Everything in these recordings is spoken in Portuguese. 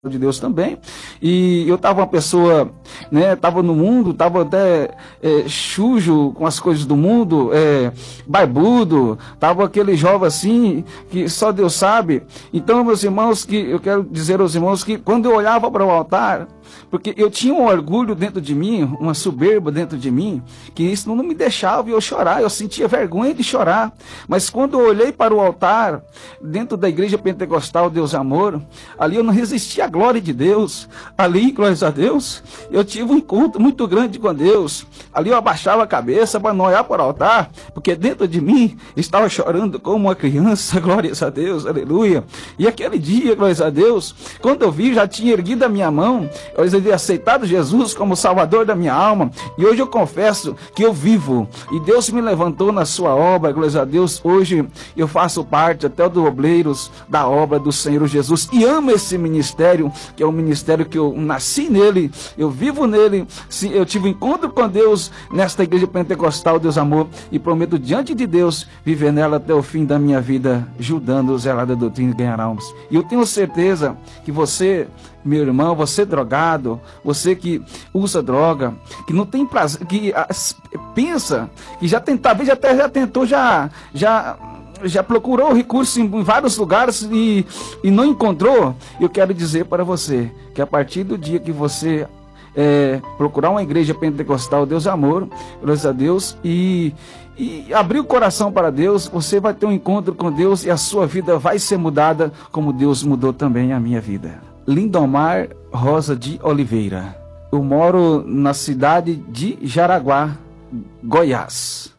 de Deus também, e eu estava uma pessoa, né, estava no mundo, estava até sujo com as coisas do mundo, barbudo, estava aquele jovem assim, que só Deus sabe. Então, meus irmãos, que eu quero dizer aos irmãos que quando eu olhava para o altar, porque eu tinha um orgulho dentro de mim, uma soberba dentro de mim, que isso não me deixava eu chorar, eu sentia vergonha de chorar. Mas quando eu olhei para o altar, dentro da igreja pentecostal Deus Amor, ali eu não resisti à glória de Deus. Ali, glórias a Deus, eu tive um encontro muito grande com Deus. Ali eu abaixava a cabeça para não olhar para o altar, porque dentro de mim estava chorando como uma criança, glórias a Deus, aleluia. E aquele dia, glórias a Deus, quando eu vi, já tinha erguido a minha mão, eu havia aceitado Jesus como Salvador da minha alma, e hoje eu confesso que eu vivo, e Deus me levantou na sua obra, glórias a Deus. Hoje eu faço parte até do obreiros da obra do Senhor Jesus, e amo esse ministério, que é um ministério que eu nasci nele, eu vivo nele. Sim, eu tive um encontro com Deus nesta igreja pentecostal Deus Amor, e prometo diante de Deus viver nela até o fim da minha vida, ajudando os zelar da doutrina e ganhar almas. E eu tenho certeza que você, meu irmão, você drogado, você que usa droga, que não tem prazer, que pensa, que já talvez até já tentou, já procurou recurso em vários lugares e não encontrou. Eu quero dizer para você que a partir do dia que você procurar uma igreja pentecostal Deus Amor, graças a Deus, e abrir o coração para Deus, você vai ter um encontro com Deus e a sua vida vai ser mudada como Deus mudou também a minha vida. Lindomar Rosa de Oliveira. Eu moro na cidade de Jaraguá, Goiás.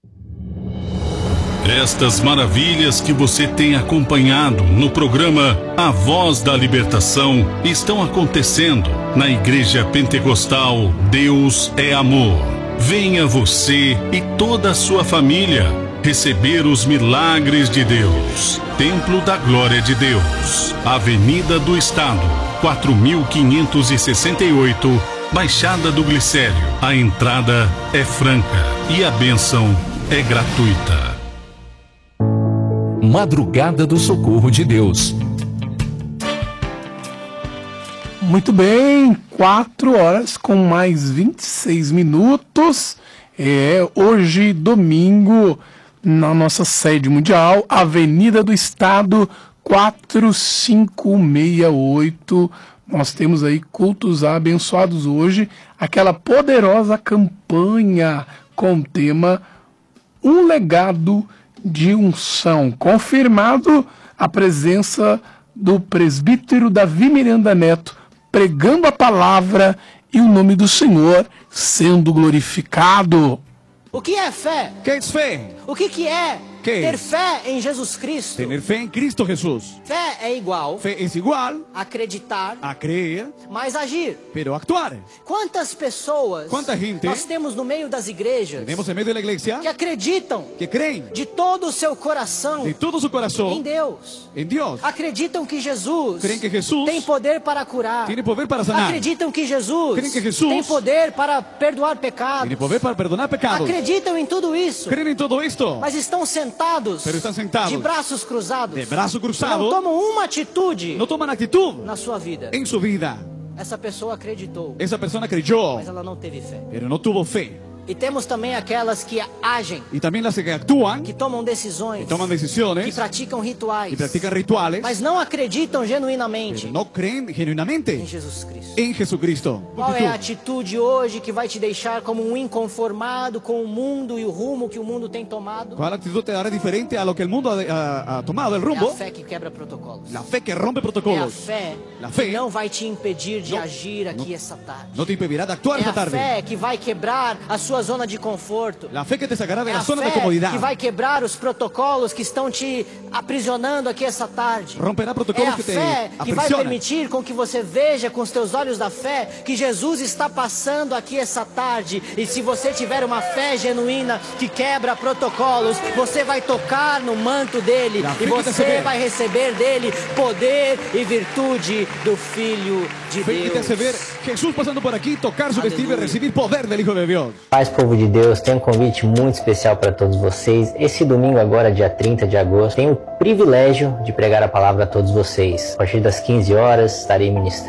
Estas maravilhas que você tem acompanhado no programa A Voz da Libertação estão acontecendo na Igreja Pentecostal Deus é Amor. Venha você e toda a sua família receber os milagres de Deus. Templo da Glória de Deus, Avenida do Estado, 4568, Baixada do Glicério. A entrada é franca e a bênção é gratuita. Madrugada do Socorro de Deus. Muito bem, 4 horas com mais 26 minutos. Hoje, domingo, na nossa sede mundial, Avenida do Estado, 4568. Nós temos aí cultos abençoados hoje, aquela poderosa campanha com o tema Um Legado de Unção. Confirmado a presença do presbítero Davi Miranda Neto, pregando a palavra e o nome do Senhor sendo glorificado. O que é fé? ¿Qué es fe? O que é ter fé em Jesus Cristo? Tener fe en Cristo Jesús. Fé é igual. Fe es igual Acreditar. a creer, mas agir. pero actuar. Quantas pessoas ¿Cuánta gente nós temos no meio das igrejas tenemos en medio de la iglesia que acreditam que creen de todo o seu coração de todo su em corazón Deus? en Dios? Acreditam que Jesus Creen que Jesús tem poder para curar. tiene poder para sanar. Acreditam que Jesus Creen que Jesús tem poder para perdoar pecados. Tiene poder para perdonar pecados. Acreditam em tudo isso. Creen en todo esto, Mas estão sentados, pero están sentados de braços cruzados, de brazo não cruzado, tomam uma atitude no toman actitud na sua vida. en su vida. Essa pessoa acreditou, Esa persona creyó, mas ela não teve fé. pero no tuvo fe. E temos também aquelas que agem, Y también las que actúan, que tomam decisões, que toman que decisiones, praticam rituais, y practican rituales, mas não acreditam genuinamente pero no creen em genuinamente Jesus Cristo. en Jesucristo. Qual é a atitude hoje que vai te deixar como um inconformado com o mundo e o rumo que o mundo tem tomado? ¿Cuál actitud te dará diferente a lo que el mundo ha tomado el É a rumbo? fé que quebra protocolos. La fe que rompe É a protocolos. fé La fe que não vai te impedir de não- agir aqui essa tarde. no te impedirá de actuar É esta a tarde. fé que vai quebrar a sua zona de conforto. La fe que te sacará de É la a zona de fé comodidad. que vai quebrar os protocolos que estão te aprisionando aqui essa tarde. Romperá É protocolos a que te fé que vai aprisionan. permitir com que você veja com os teus olhos da fé que Jesus está passando aqui essa tarde. E se você tiver uma fé genuína que quebra protocolos, você vai tocar no manto dele La fe e que te você hace ver. vai receber dele poder e virtude do Filho de Fe que te hace ver Deus. Jesús pasando por aquí, tocar su vestido y Aleluya. recibir poder del Hijo de Dios. Pai mais, povo de Deus, tem um convite muito especial para todos vocês. Esse domingo agora, dia 30 de agosto, tenho o privilégio de pregar a palavra a todos vocês. A partir das 15 horas, estarei ministrando